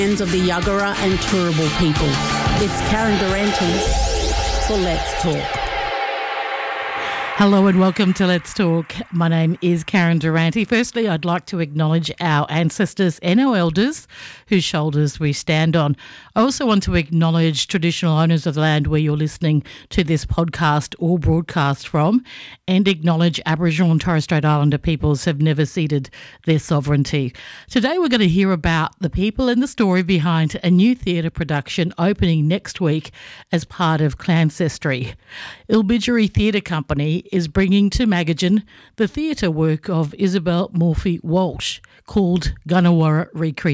Of the Yagara and Turrbal peoples. It's Karen Durante for Let's Talk. Hello and welcome to Let's Talk. My name is Karen Durante. Firstly, I'd like to acknowledge our ancestors and our elders whose shoulders we stand on. I also want to acknowledge traditional owners of the land where you're listening to this podcast or broadcast from, and acknowledge Aboriginal and Torres Strait Islander peoples have never ceded their sovereignty. Today we're going to hear about the people and the story behind a new theatre production opening next week as part of Clancestry. Ilbidgery Theatre Company is bringing to Magajan the theatre work of Isabel Morphy Walsh called Gunawarra Recreation.